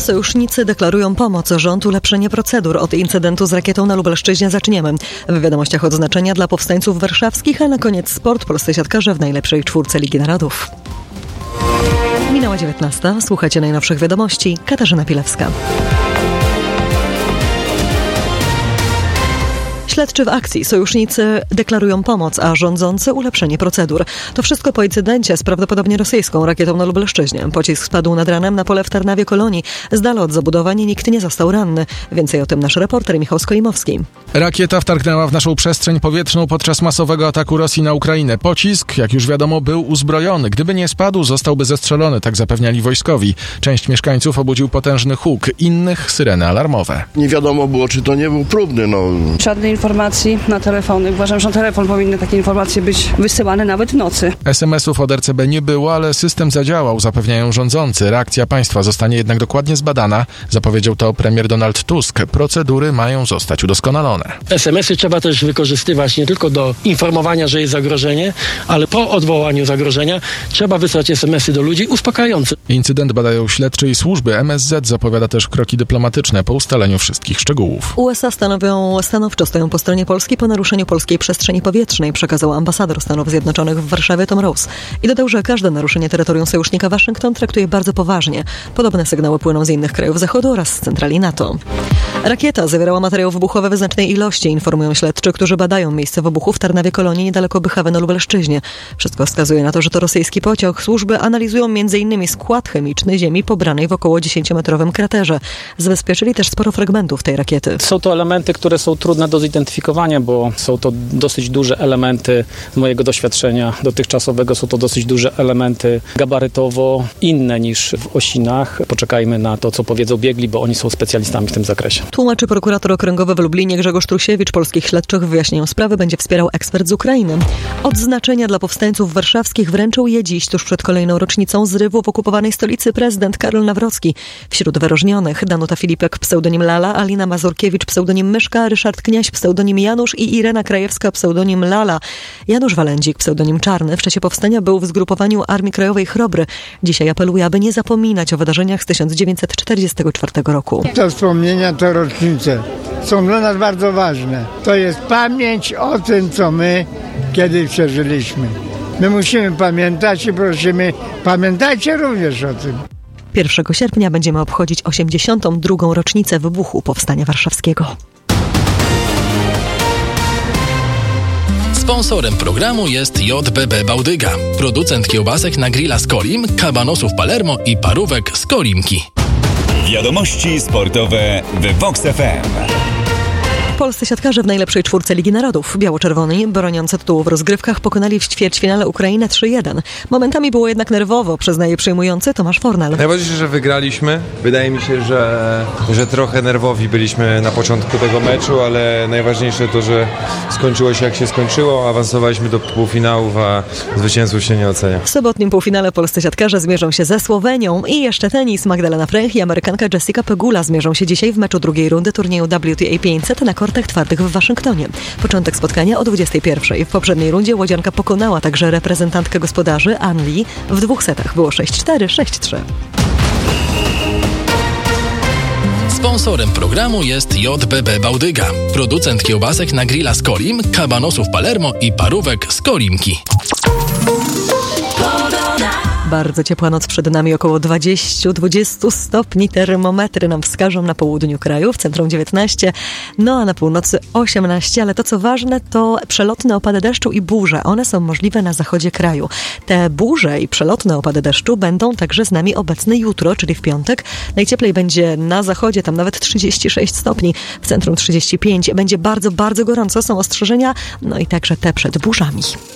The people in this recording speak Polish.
Sojusznicy deklarują pomoc. Rząd ulepszenie procedur. Od incydentu z rakietą na Lubelszczyźnie zaczniemy. W wiadomościach odznaczenia dla powstańców warszawskich, a na koniec sport. Polscy siatkarze w najlepszej czwórce Ligi Narodów. Minęła 19. Słuchajcie najnowszych wiadomości. Katarzyna Pilewska. Śledczy w akcji. Sojusznicy deklarują pomoc, a rządzący ulepszenie procedur. To wszystko po incydencie z prawdopodobnie rosyjską rakietą na Lubelszczyźnie. Pocisk spadł nad ranem na pole w Tarnawie-Kolonii. Z dala od zabudowań nikt nie został ranny. Więcej o tym nasz reporter Michał Skolimowski. Rakieta wtargnęła w naszą przestrzeń powietrzną podczas masowego ataku Rosji na Ukrainę. Pocisk, jak już wiadomo, był uzbrojony. Gdyby nie spadł, zostałby zestrzelony, tak zapewniali wojskowi. Część mieszkańców obudził potężny huk, innych syreny alarmowe. Nie wiadomo było, czy to nie był próbny. Żadnej informacji na telefony. Uważam, że na telefon powinny takie informacje być wysyłane nawet w nocy. SMS-ów od RCB nie było, ale system zadziałał, zapewniają rządzący. Reakcja państwa zostanie jednak dokładnie zbadana, zapowiedział to premier Donald Tusk. Procedury mają zostać udoskonalone. SMS-y trzeba też wykorzystywać nie tylko do informowania, że jest zagrożenie, ale po odwołaniu zagrożenia trzeba wysłać SMS-y do ludzi uspokajające. Incydent badają śledczy i służby. MSZ zapowiada też kroki dyplomatyczne po ustaleniu wszystkich szczegółów. USA stanowczo stoją po stronie Polski po naruszeniu polskiej przestrzeni powietrznej, przekazał ambasador Stanów Zjednoczonych w Warszawie Tom Rose. I dodał, że każde naruszenie terytorium sojusznika Waszyngton traktuje bardzo poważnie. Podobne sygnały płyną z innych krajów Zachodu oraz z centrali NATO. Rakieta zawierała materiał wybuchowy w znacznej ilości, informują śledczy, którzy badają miejsce wybuchu w Tarnawie-Kolonii niedaleko Bychawy na Lubelszczyźnie. Wszystko wskazuje na to, że to rosyjski pociąg. Służby analizują m.in. skład chemiczny ziemi pobranej w około 10-metrowym kraterze. Zabezpieczyli też sporo fragmentów tej rakiety. Są to elementy, które są trudne do zidentyfikowania, bo są to dosyć duże elementy z mojego doświadczenia dotychczasowego. Są to dosyć duże elementy gabarytowo inne niż w Osinach. Poczekajmy na to, co powiedzą biegli, bo oni są specjalistami w tym zakresie. Tłumaczy prokurator okręgowy w Lublinie Grzegorz Trusiewicz. Polskich śledczych w wyjaśnieniu sprawy będzie wspierał ekspert z Ukrainy. Odznaczenia dla powstańców warszawskich wręczył je dziś, tuż przed kolejną rocznicą zrywu w okupowanej stolicy prezydent Karol Nawrocki. Wśród wyróżnionych Danuta Filipek, pseudonim Lala, Alina Mazurkiewicz, pseudonim Myszka, Ryszard Kniaś, pseudonim Janusz i Irena Krajewska, pseudonim Lala. Janusz Walędzik, pseudonim Czarny, w czasie powstania był w zgrupowaniu Armii Krajowej Chrobry. Dzisiaj apeluje, aby nie zapominać o wydarzeniach z 1944 roku. Te wspomnienia, te rocznice są dla nas bardzo ważne. To jest pamięć o tym, co my kiedyś przeżyliśmy. My musimy pamiętać i prosimy, pamiętajcie również o tym. 1 sierpnia będziemy obchodzić 82. rocznicę wybuchu Powstania Warszawskiego. Sponsorem programu jest JBB Bałdyga, producent kiełbasek na grilla z Kolim, kabanosów Palermo i parówek z Kolimki. Wiadomości sportowe w Vox FM. Polscy siatkarze w najlepszej czwórce Ligi Narodów. Biało-czerwoni, broniący tytułu w rozgrywkach, pokonali w ćwierćfinale Ukrainę 3-1. Momentami było jednak nerwowo, przyznaje przyjmujący Tomasz Fornal. Najważniejsze, że wygraliśmy. Wydaje mi się, że trochę nerwowi byliśmy na początku tego meczu, ale najważniejsze to, że skończyło się jak się skończyło. Awansowaliśmy do półfinałów, a zwycięzców się nie ocenia. W sobotnim półfinale polscy siatkarze zmierzą się ze Słowenią i jeszcze tenis. Magdalena Fręch i Amerykanka Jessica Pegula zmierzą się dzisiaj w meczu drugiej rundy turnieju WTA 500 na kortach twardych w Waszyngtonie. Początek spotkania o 21:00. W poprzedniej rundzie łodzianka pokonała także reprezentantkę gospodarzy Ann Lee w 2 setach. Było 6-4, 6-3. Sponsorem programu jest JBB Bałdyga, producent kiełbasek na grilla z Kolim, kabanosów Palermo i parówek z Kolimki. Bardzo ciepła noc przed nami, około 20 stopni. Termometry nam wskażą na południu kraju, w centrum 19, no a na północy 18, ale to co ważne to przelotne opady deszczu i burze. One są możliwe na zachodzie kraju. Te burze i przelotne opady deszczu będą także z nami obecne jutro, czyli w piątek. Najcieplej będzie na zachodzie, tam nawet 36 stopni, w centrum 35. Będzie bardzo, bardzo gorąco, są ostrzeżenia, no i także te przed burzami.